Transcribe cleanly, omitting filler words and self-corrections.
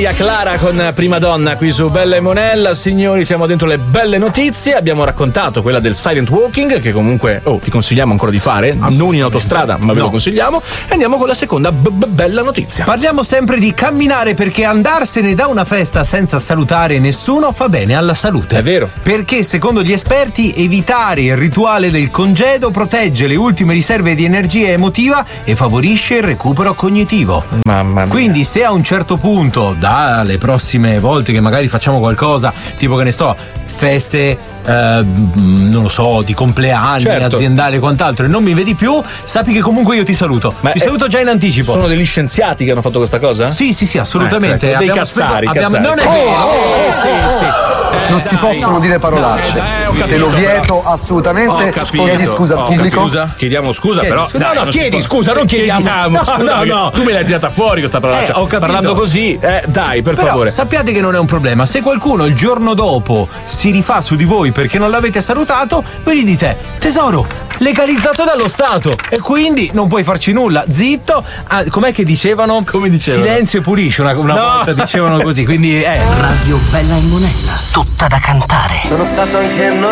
Maria Clara con Prima Donna qui su Bella e Monella. Signori, siamo dentro le belle notizie. Abbiamo raccontato quella del silent walking, che comunque ti consigliamo ancora di fare, non in autostrada, ma ve lo consigliamo. E andiamo con la seconda bella notizia. Parliamo sempre di camminare, perché andarsene da una festa senza salutare nessuno fa bene alla salute. È vero. Perché secondo gli esperti evitare il rituale del congedo protegge le ultime riserve di energia emotiva e favorisce il recupero cognitivo. Mamma mia. Quindi se a un certo punto, dalle prossime volte che magari facciamo qualcosa, tipo che ne so, feste non lo so, di compleanni, certo, aziendale e quant'altro, e non mi vedi più, sappi che comunque io ti saluto. Ti saluto già in anticipo. Sono degli scienziati che hanno fatto questa cosa? Sì, assolutamente. Dei cazzari. Non è vero. Sì. Non si possono dire parolacce. Te lo vieto assolutamente. Chiedi scusa al pubblico. Scusa? Chiediamo scusa, però. Chiedi scusa, non chiediamo. No. Tu me l'hai tirata fuori questa parolaccia. Ho capito. Parlando così, dai, per però favore. Sappiate che non è un problema. Se qualcuno il giorno dopo si rifà su di voi perché non l'avete salutato, voi gli dite: tesoro, legalizzato dallo Stato, e quindi non puoi farci nulla. Zitto. Com'è che dicevano? Come dicevano? Silenzio e pulisci. Una volta dicevano così. Quindi Radio Bella e Monella, tutta da cantare. Sono stato anche